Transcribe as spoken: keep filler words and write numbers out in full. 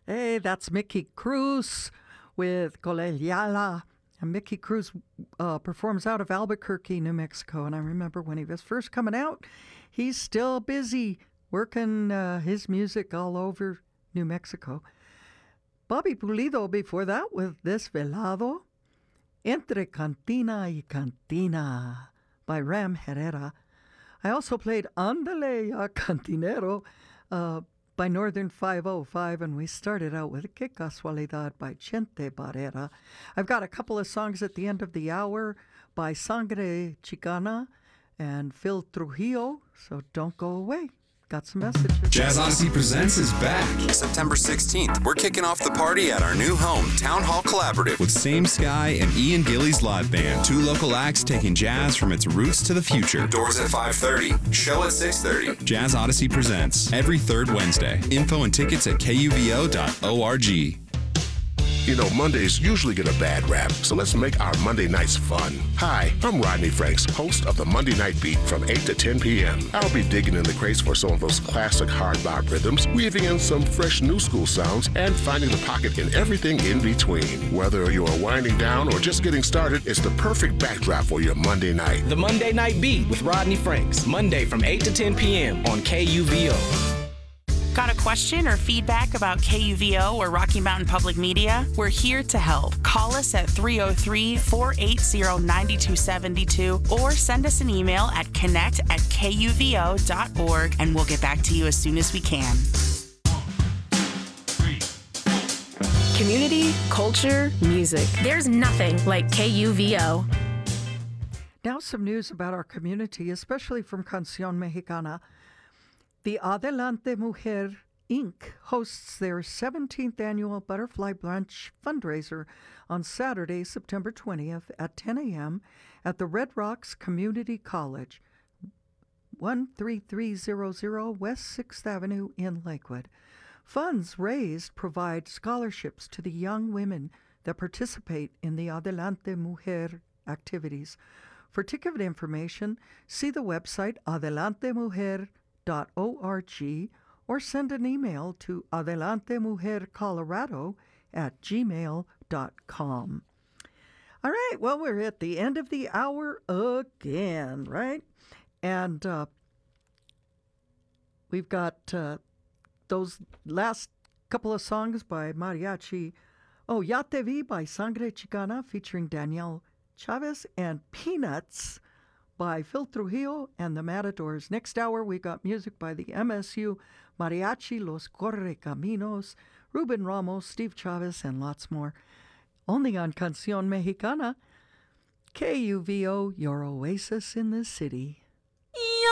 Hey, that's Mickey Cruz with Colegiala. And Mickey Cruz uh, performs out of Albuquerque, New Mexico. And I remember when he was first coming out, he's still busy working uh, his music all over New Mexico. Bobby Pulido before that with Desvelado. Entre Cantina y Cantina by Ram Herrera. I also played Andale ya Cantinero uh, by Northern five oh five, and we started out with Que Casualidad by Chente Barrera. I've got a couple of songs at the end of the hour by Sangre Chicana and Phil Trujillo, so don't go away. Got some messages. Jazz Odyssey Presents is back. September sixteenth, we're kicking off the party at our new home, Town Hall Collaborative, with Same Sky and Ian Gillies Live Band. Two local acts taking jazz from its roots to the future. Doors at five thirty, show at six thirty. Jazz Odyssey Presents, every third Wednesday. Info and tickets at K U V O dot org. You know, Mondays usually get a bad rap, so let's make our Monday nights fun. Hi, I'm Rodney Franks, host of the Monday Night Beat from eight to ten p.m. I'll be digging in the crates for some of those classic hard bop rhythms, weaving in some fresh new school sounds, and finding the pocket in everything in between. Whether you're winding down or just getting started, it's the perfect backdrop for your Monday night. The Monday Night Beat with Rodney Franks, Monday from eight to ten p.m. on K U V O. Got a question or feedback about K U V O or Rocky Mountain Public Media? We're here to help. Call us at three oh three, four eight zero, nine two seven two or send us an email at connect at K U V O dot org and we'll get back to you as soon as we can. Community, culture, music. There's nothing like K U V O. Now some news about our community, especially from Canción Mexicana. The Adelante Mujer, Incorporated hosts their seventeenth annual Butterfly Brunch fundraiser on Saturday, September twentieth at ten a.m. at the Red Rocks Community College, one three three zero zero West sixth Avenue in Lakewood. Funds raised provide scholarships to the young women that participate in the Adelante Mujer activities. For ticket information, see the website adelante mujer dot org or send an email to adelantemujercolorado at gmail dot com. All right, well, we're at the end of the hour again, right? And uh, we've got uh, those last couple of songs by Mariachi. Oh, Ya Te Vi by Sangre Chicana featuring Danielle Chavez, and Peanuts by Phil Trujillo and the Matadors. Next hour, we got music by the M S U Mariachi, Los Correcaminos, Ruben Ramos, Steve Chavez, and lots more. Only on Canción Mexicana, K U V O, your oasis in the city.